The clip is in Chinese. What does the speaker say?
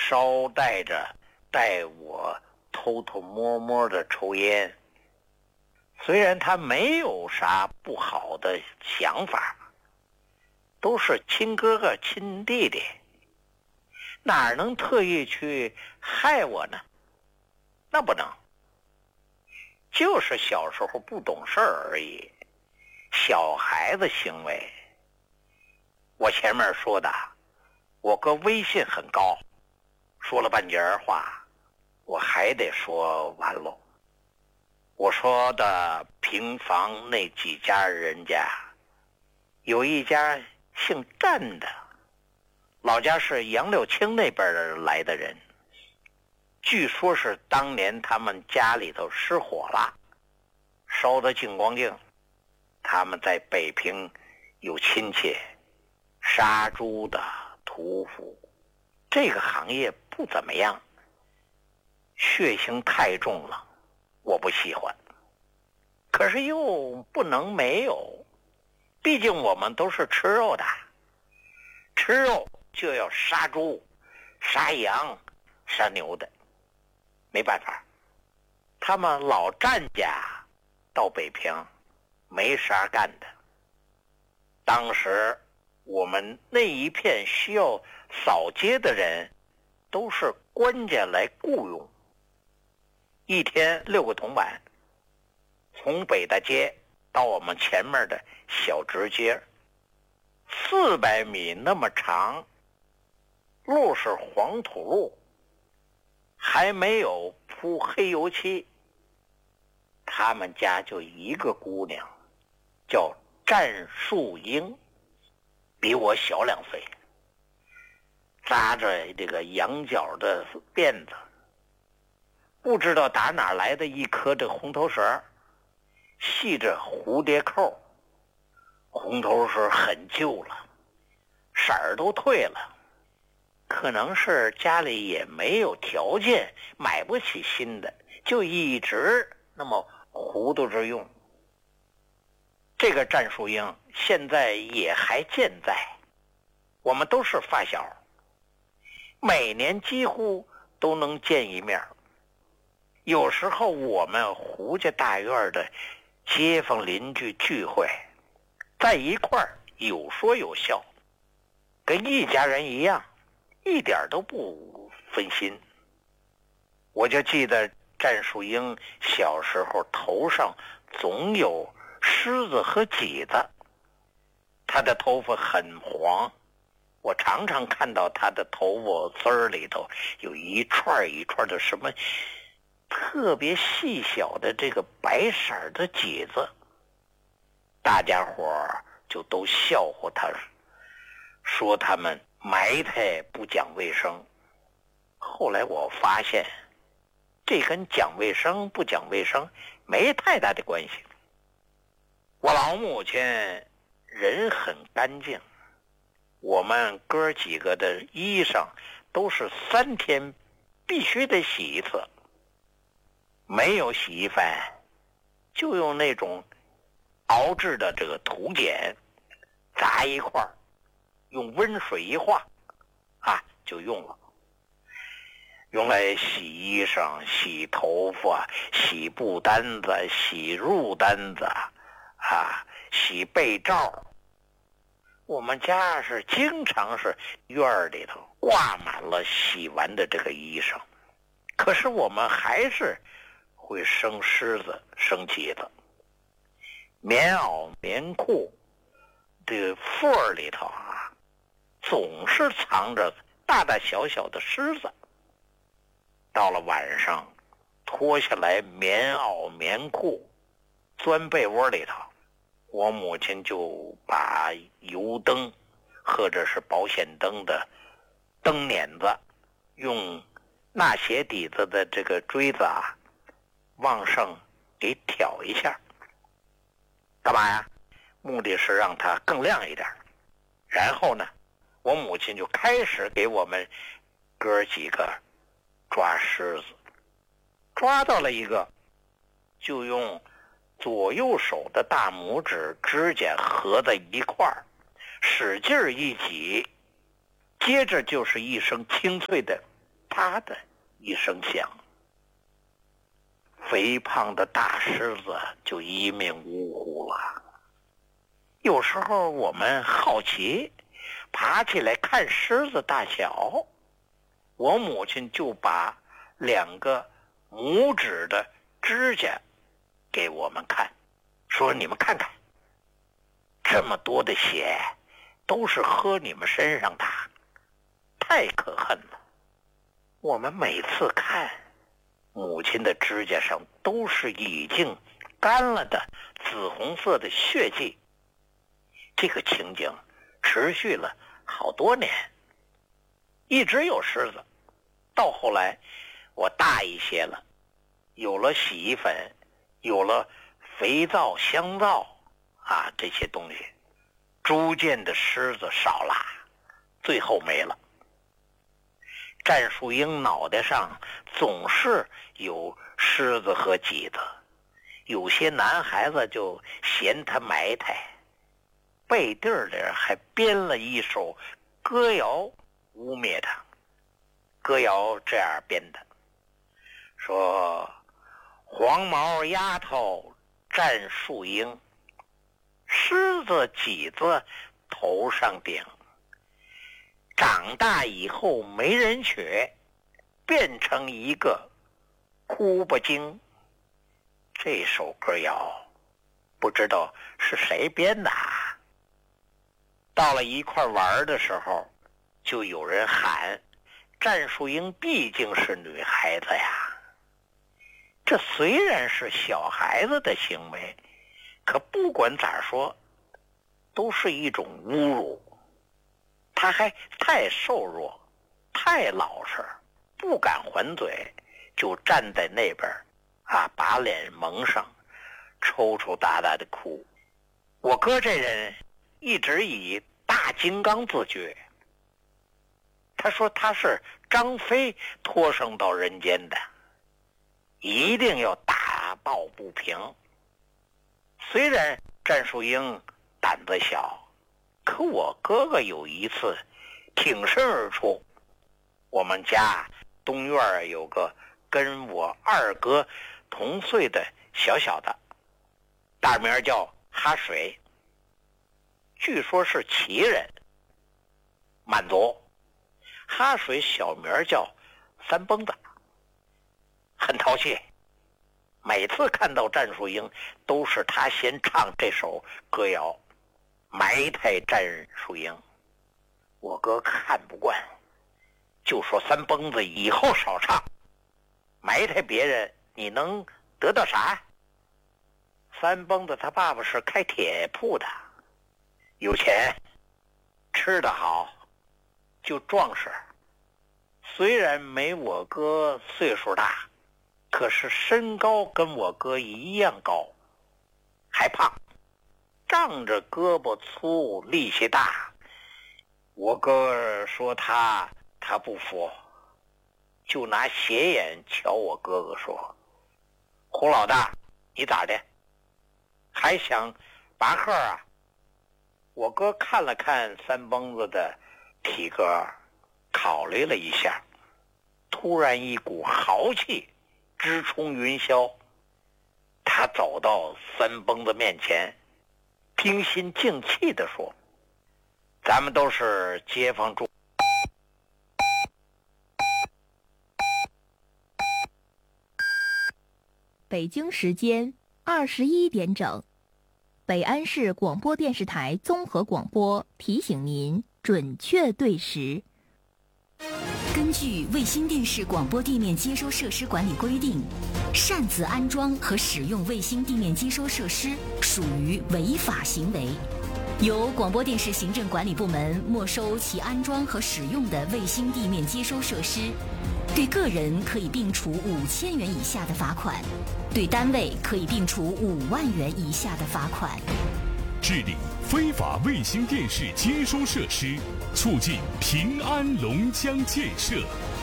捎带我偷偷摸摸的抽烟。虽然他没有啥不好的想法，都是亲哥哥亲弟弟，哪能特意去害我呢？那不能，就是小时候不懂事而已，小孩子行为。我前面说的，我哥威信很高，说了半截话，我还得说完喽。我说的平房那几家人家，有一家姓战的，老家是杨柳青那边来的人，据说是当年他们家里头失火了，烧得净光净。他们在北平有亲戚，杀猪的、屠夫，这个行业不怎么样，血腥太重了，我不喜欢。可是又不能没有，毕竟我们都是吃肉的，吃肉就要杀猪、杀羊、杀牛的，没办法。他们老战家到北平没啥干的，当时我们那一片需要扫街的人都是官家来雇佣，一天6个铜板，从北大街到我们前面的小直街，400米那么长，路是黄土路，还没有铺黑油漆。他们家就一个姑娘，叫战树英，比我小2岁，扎着这个羊角的辫子，不知道打哪来的一颗这红头绳，系着蝴蝶扣，红头绳很旧了，色儿都褪了，可能是家里也没有条件买不起新的，就一直那么糊涂着用。这个战树英现在也还健在，我们都是发小，每年几乎都能见一面。有时候我们胡家大院的街坊邻居聚会，在一块儿有说有笑，跟一家人一样，一点都不分心。我就记得战树英小时候头上总有虱子和挤子，她的头发很黄，我常常看到她的头发丝儿里头有一串一串的什么特别细小的这个白色的挤子，大家伙就都笑话她，说他们埋汰不讲卫生。后来我发现这跟讲卫生不讲卫生没太大的关系。我老母亲人很干净，我们哥几个的衣裳都是3天必须得洗一次，没有洗衣粉就用那种熬制的这个土碱砸一块，用温水一化就用了，用来洗衣裳、洗头发、洗布单子、洗褥单子洗被罩。我们家是经常是院里头挂满了洗完的这个衣裳，可是我们还是会生虱子、生挤子。棉袄、棉裤这个缝儿里头总是藏着大大小小的虱子。到了晚上，脱下来棉袄、棉裤，钻被窝里头，我母亲就把油灯或者是保险灯的灯捻子，用纳鞋底子的这个锥子往上给挑一下。干嘛呀？目的是让它更亮一点。然后呢，我母亲就开始给我们哥几个抓虱子，抓到了一个，就用左右手的大拇指指甲合在一块儿，使劲一挤，接着就是一声清脆的啪的一声响，肥胖的大狮子就一命呜呼了。有时候我们好奇，爬起来看狮子大小，我母亲就把2个拇指的指甲给我们看，说你们看看，这么多的血都是喝你们身上的，太可恨了。我们每次看，母亲的指甲上都是已经干了的紫红色的血迹。这个情景持续了好多年，一直有狮子。到后来我大一些了，有了洗衣粉，有了肥皂、香皂这些东西，逐渐的狮子少了，最后没了。战树英脑袋上总是有虱子和挤子，有些男孩子就嫌他埋汰，背地里还编了一首歌谣污蔑他。歌谣这样编的，说黄毛丫头战树英，虱子挤子头上顶，长大以后没人娶，变成一个哭不精。这首歌谣不知道是谁编的。到了一块玩的时候，就有人喊战树英毕竟是女孩子呀。这虽然是小孩子的行为，可不管咋说都是一种侮辱。他还太瘦弱，太老实，不敢还嘴，就站在那边把脸蒙上，抽抽搭搭的哭。我哥这人一直以大金刚自居，他说他是张飞托生到人间的，一定要打抱不平。虽然战树英胆子小，可我哥哥有一次挺身而出。我们家东院有个跟我二哥同岁的小小的，大名叫哈水，据说是齐人，满族。哈水小名叫三蹦子，很淘气。每次看到战树英，都是他先唱这首歌谣，埋汰战树英。我哥看不惯，就说三蹦子以后少唱，埋汰别人你能得到啥？三蹦子他爸爸是开铁铺的，有钱，吃得好，就壮实。虽然没我哥岁数大，可是身高跟我哥一样高，还胖，仗着胳膊粗力气大。我哥说他不服，就拿斜眼瞧我哥哥说，胡老大你咋的，还想拔河啊？我哥看了看三蹦子的体格，考虑了一下，突然一股豪气直冲云霄。他走到三蹦子面前，平心静气地说，咱们都是街坊住。 北京时间21点整，北安市广播电视台综合广播提醒您准确对时。 根据卫星电视广播地面接收设施管理规定，擅自安装和使用卫星地面接收设施属于违法行为，由广播电视行政管理部门没收其安装和使用的卫星地面接收设施，对个人可以并处5000元以下的罚款，对单位可以并处5万元以下的罚款。 治理非法卫星电视接收设施，促进平安龙江建设。